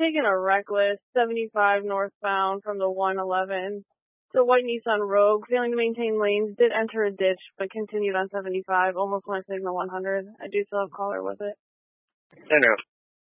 taken a reckless 75 northbound from the 111. The white Nissan Rogue, failing to maintain lanes, did enter a ditch, but continued on 75, almost my signal 100. I do still have caller with it. En route.